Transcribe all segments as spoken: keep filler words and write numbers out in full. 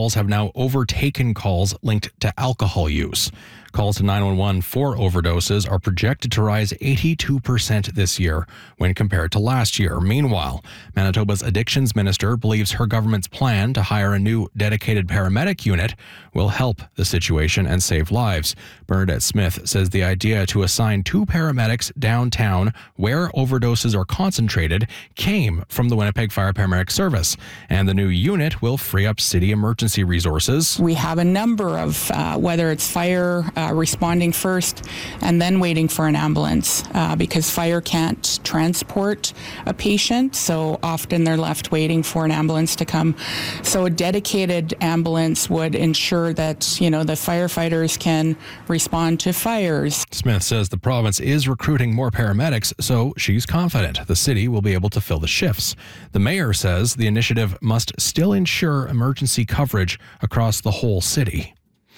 calls have now overtaken calls linked to alcohol use. Calls to nine one one for overdoses are projected to rise eighty-two percent this year when compared to last year. Meanwhile, Manitoba's addictions minister believes her government's plan to hire a new dedicated paramedic unit will help the situation and save lives. Bernadette Smith says the idea to assign two paramedics downtown where overdoses are concentrated came from the Winnipeg Fire Paramedic Service, and the new unit will free up city emergency resources. We have a number of, uh, whether it's fire uh, responding first and then waiting for an ambulance, uh, because fire can't transport a patient, so often they're left waiting for an ambulance to come. So a dedicated ambulance would ensure that, you know, the firefighters can respond to fires. Smith says the province is recruiting more paramedics, so she's confident the city will be able to fill the shifts. The mayor says the initiative must still ensure emergency coverage across the whole city.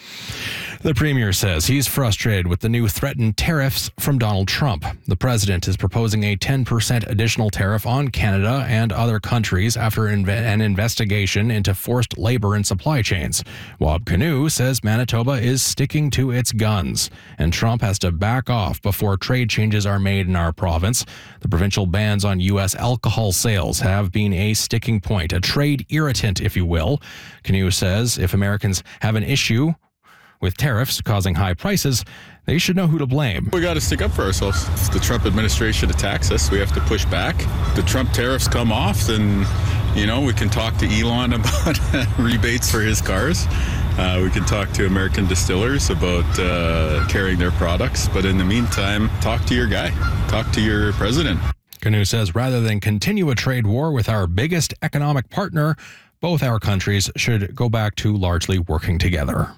The premier says he's frustrated with the new threatened tariffs from Donald Trump. The president is proposing a ten percent additional tariff on Canada and other countries after an investigation into forced labor and supply chains. Wab Kinew says Manitoba is sticking to its guns, and Trump has to back off before trade changes are made in our province. The provincial bans on U S alcohol sales have been a sticking point, a trade irritant, if you will. Kinew says if Americans have an issue with tariffs causing high prices, they should know who to blame. We got to stick up for ourselves. If the Trump administration attacks us, we have to push back. If the Trump tariffs come off, then, you know, we can talk to Elon about rebates for his cars. Uh, we can talk to American distillers about uh, carrying their products. But in the meantime, talk to your guy. Talk to your president. Kinew says rather than continue a trade war with our biggest economic partner, both our countries should go back to largely working together.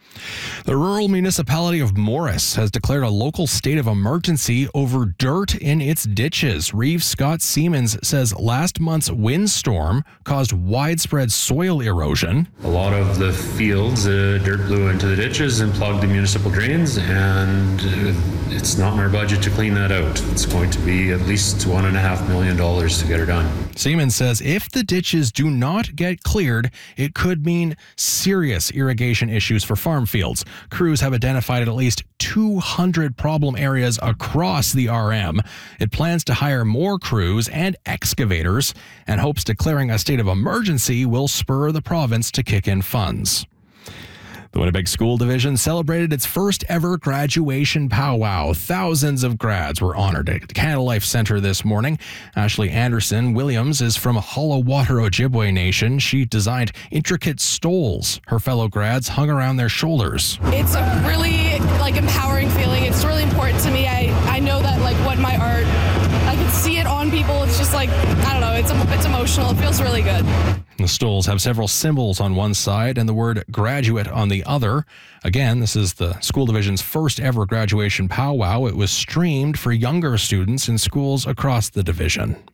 The rural municipality of Morris has declared a local state of emergency over dirt in its ditches. Reeve Scott Siemens says last month's windstorm caused widespread soil erosion. A lot of the fields, uh, dirt blew into the ditches and plugged the municipal drains, and uh, it's not in our budget to clean that out. It's going to be at least one and a half million dollars to get it done. Siemens says if the ditches do not get cleared, it could mean serious irrigation issues for farm fields. Crews have identified at least two hundred problem areas across the R M. It plans to hire more crews and excavators and hopes declaring a state of emergency will spur the province to kick in funds. The Winnipeg School Division celebrated its first ever graduation powwow. Thousands of grads were honored at Canada Life Centre this morning. Ashley Anderson Williams is from Hollowater Ojibwe Nation. She designed intricate stoles her fellow grads hung around their shoulders. It's a really like empowering feeling. It's really important to me. I, I know that like what my art, I can see it on people. It's just like, I don't know, it's, it's emotional. It feels really good. The stoles have several symbols on one side and the word graduate on the other. Again, this is the school division's first ever graduation powwow. It was streamed for younger students in schools across the division.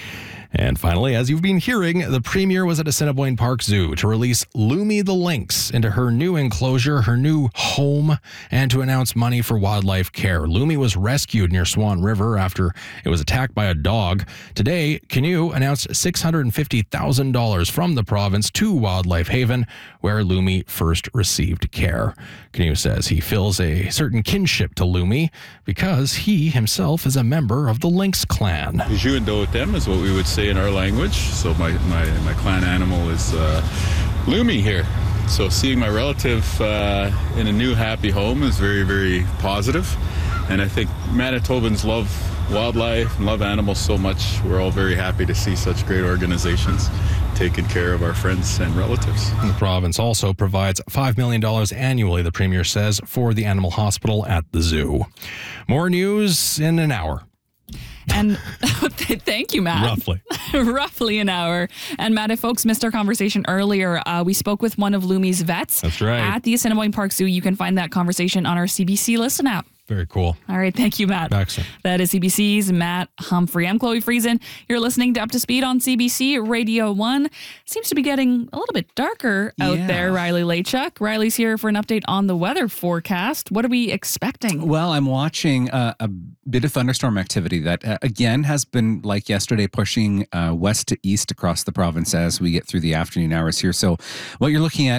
And finally, as you've been hearing, the premier was at Assiniboine Park Zoo to release Lumi the lynx into her new enclosure, her new home, and to announce money for wildlife care. Lumi was rescued near Swan River after it was attacked by a dog. Today, Kinew announced six hundred fifty thousand dollars from the province to Wildlife Haven, where Lumi first received care. Kinew says he feels a certain kinship to Lumi because he himself is a member of the lynx clan. Juin Dotem is what we would say in our language. So my, my, my clan animal is uh, Lumi here. So seeing my relative uh, in a new happy home is very, very positive. And I think Manitobans love wildlife and love animals so much. We're all very happy to see such great organizations taking care of our friends and relatives. The province also provides five million dollars annually, the premier says, for the animal hospital at the zoo. More news in an hour. And thank you, Matt. Roughly. Roughly an hour. And Matt, if folks missed our conversation earlier, uh, we spoke with one of Lumi's vets. That's right. At the Assiniboine Park Zoo. You can find that conversation on our C B C Listen app. Very cool. All right. Thank you, Matt. Back soon. That is C B C's Matt Humphrey. I'm Chloe Friesen. You're listening to Up to Speed on C B C Radio one. Seems to be getting a little bit darker out yeah. there, Riley Lachuk. Riley's here for an update on the weather forecast. What are we expecting? Well, I'm watching uh, a bit of thunderstorm activity that, uh, again, has been, like yesterday, pushing uh, west to east across the province as we get through the afternoon hours here. So what you're looking at